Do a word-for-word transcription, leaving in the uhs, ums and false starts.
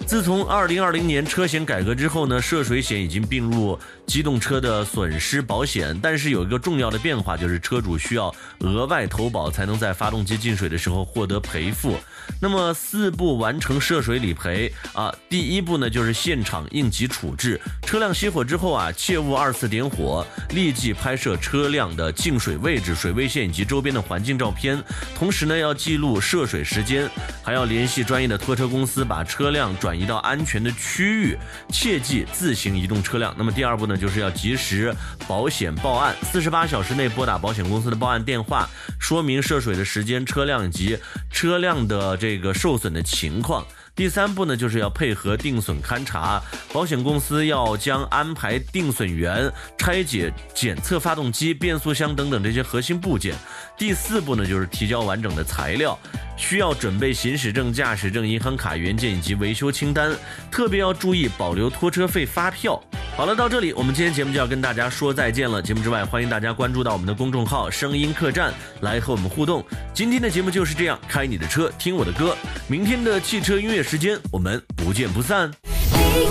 自从二零二零年车险改革之后呢，涉水险已经并入机动车的损失保险，但是有一个重要的变化，就是车主需要额外投保才能在发动机进水的时候获得赔付。那么四步完成涉水理赔啊，第一步呢就是现场应急处置，车辆熄火之后啊，切勿二次点火，立即拍摄车辆的进水位置、水位线以及周边的环境照片，同时呢要记录涉水时间，还要联系专业的拖车公司把车辆转移到安全的区域，切忌自行移动车辆。那么第二步呢，就是要及时保险报案，四十八小时内拨打保险公司的报案电话，说明涉水的时间、车辆以及车辆的这个受损的情况。第三步呢，就是要配合定损勘查，保险公司要将安排定损员拆解检测发动机、变速箱等等这些核心部件。第四步呢，就是提交完整的材料，需要准备行驶证、驾驶证、银行卡原件以及维修清单，特别要注意保留拖车费发票。好了，到这里我们今天节目就要跟大家说再见了。节目之外，欢迎大家关注到我们的公众号声音客栈来和我们互动。今天的节目就是这样，开你的车听我的歌，明天的汽车音乐时间我们不见不散。